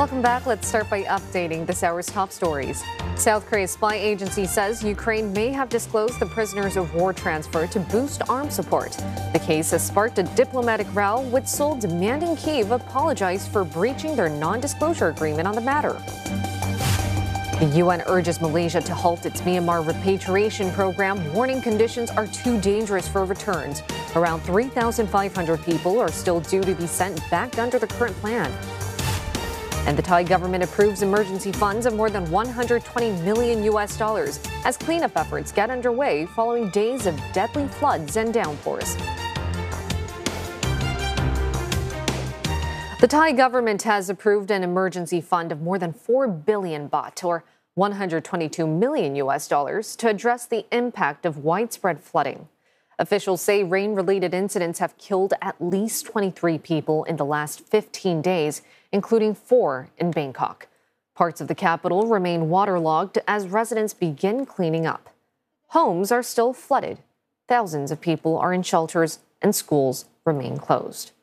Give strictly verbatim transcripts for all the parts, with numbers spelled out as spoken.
Welcome back. Let's start by updating this hour's top stories. South Korea's spy agency says Ukraine may have disclosed the prisoners of war transfer to boost arms support. The case has sparked a diplomatic row, with Seoul demanding Kyiv apologize for breaching their non-disclosure agreement on the matter. The U N urges Malaysia to halt its Myanmar repatriation program, warning conditions are too dangerous for returns. Around three thousand five hundred people are still due to be sent back under the current plan. And the Thai government approves emergency funds of more than one hundred twenty million U S dollars as cleanup efforts get underway following days of deadly floods and downpours. The Thai government has approved an emergency fund of more than four billion baht, or one hundred twenty-two million U S dollars, to address the impact of widespread flooding. Officials say rain-related incidents have killed at least twenty-three people in the last fifteen days, including four in Bangkok. Parts of the capital remain waterlogged as residents begin cleaning up. Homes are still flooded. Thousands of people are in shelters and schools remain closed.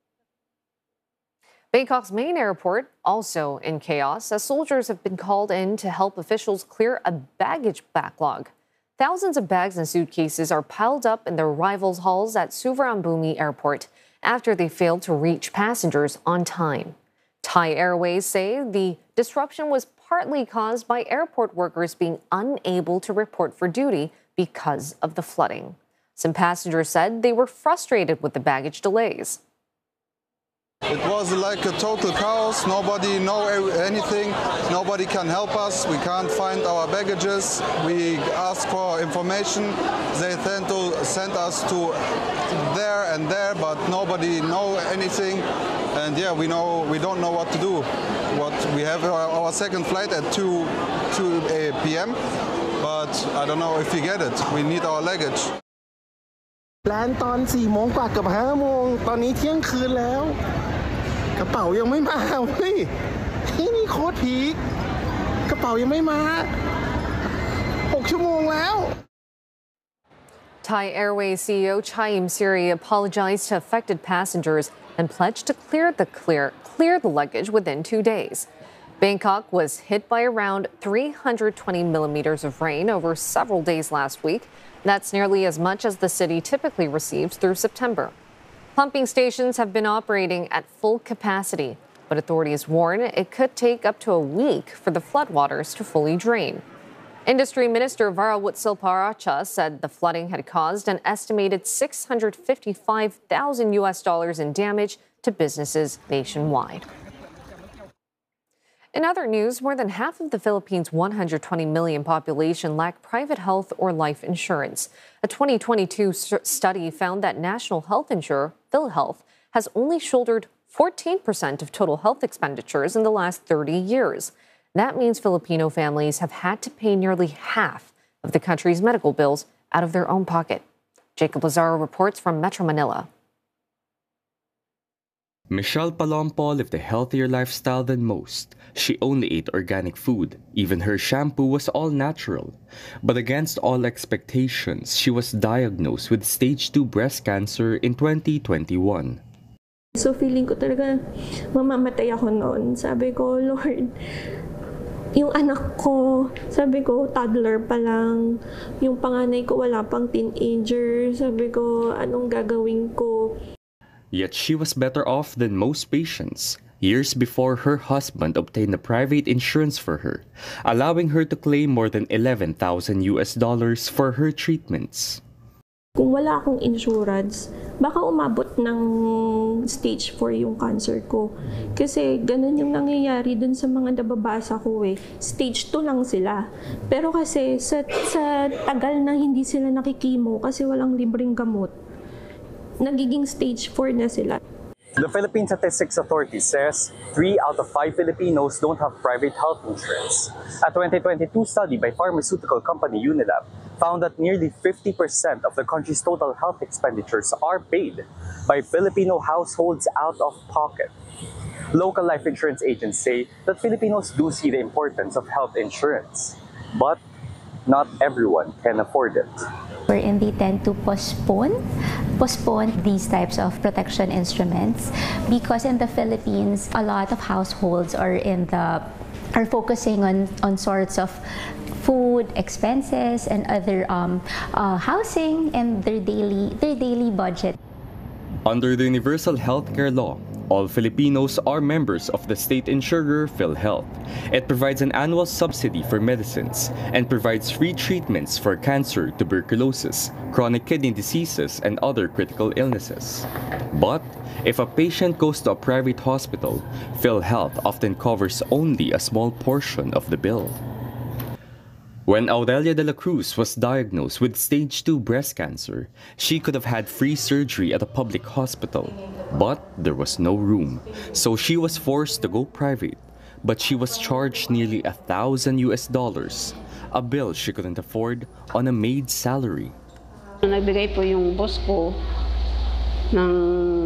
Bangkok's main airport also in chaos as soldiers have been called in to help officials clear a baggage backlog. Thousands of bags and suitcases are piled up in the arrivals halls at Suvarnabhumi Airport after they failed to reach passengers on time. Thai Airways say the disruption was partly caused by airport workers being unable to report for duty because of the flooding. Some passengers said they were frustrated with the baggage delays. It was like a total chaos. Nobody know anything. Nobody can help us. We can't find our baggages. We ask for information. They tend to send us to there and there, but nobody know anything. And yeah, we know we don't know what to do. What we have our, our second flight at two p m but I don't know if we get it. We need our luggage. แลนด์ตอนสี่โมงกว่ากับห้าโมงตอนนี้เที่ยงคืนแล้วกระเป๋ายังไม่มาเฮ้ยที่นี่โคตรพีคกระเป๋ายังไม่มาหกชั่วโมงแล้ว Thai Airways C E O Chaim Siri apologized to affected passengers and pledged to clear the clear clear the luggage within two days. Bangkok was hit by around three hundred twenty millimeters of rain over several days last week. That's nearly as much as the city typically receives through September. Pumping stations have been operating at full capacity, but authorities warn it could take up to a week for the floodwaters to fully drain. Industry Minister Varawut Silparacha said the flooding had caused an estimated six hundred fifty-five thousand U S dollars in damage to businesses nationwide. In other news, more than half of the Philippines' one hundred twenty million population lack private health or life insurance. A twenty twenty-two study found that national health insurer PhilHealth has only shouldered fourteen percent of total health expenditures in the last thirty years. That means Filipino families have had to pay nearly half of the country's medical bills out of their own pocket. Jacob Lazaro reports from Metro Manila. Michelle Palompo lived a healthier lifestyle than most. She only ate organic food. Even her shampoo was all natural. But against all expectations, she was diagnosed with stage two breast cancer in twenty twenty-one. So feeling ko talaga mamamatay ako noon. Sabi ko, Lord, yung anak ko, sabi ko, toddler pa lang. Yung panganay ko wala pang teenager. Sabi ko, anong gagawin ko? Yet she was better off than most patients. Years before, her husband obtained a private insurance for her, allowing her to claim more than eleven thousand U S dollars for her treatments. Kung wala akong insurance, baka umabot ng stage four yung cancer ko. Kasi ganun yung nangyayari dun sa mga nababasa ko eh. Stage two lang sila. Pero kasi sa, sa tagal na hindi sila nakikimo kasi walang libreng gamot, nagiging stage four na sila. The Philippine Statistics Authority says three out of five Filipinos don't have private health insurance. A twenty twenty-two study by pharmaceutical company Unilab found that nearly fifty percent of the country's total health expenditures are paid by Filipino households out of pocket. Local life insurance agents say that Filipinos do see the importance of health insurance, but not everyone can afford it. Wherein they tend to postpone postpone these types of protection instruments because in the Philippines, a lot of households are in the are focusing on, on sorts of food expenses and other um, uh, housing and their daily their daily budget. Under the Universal Healthcare Law, all Filipinos are members of the state insurer PhilHealth. It provides an annual subsidy for medicines and provides free treatments for cancer, tuberculosis, chronic kidney diseases, and other critical illnesses. But if a patient goes to a private hospital, PhilHealth often covers only a small portion of the bill. When Aurelia de la Cruz was diagnosed with stage two breast cancer, she could have had free surgery at a public hospital, but there was no room, so she was forced to go private. But she was charged nearly a thousand U S dollars, a bill she couldn't afford on a maid's salary. Nagbigay po yung boss ko ng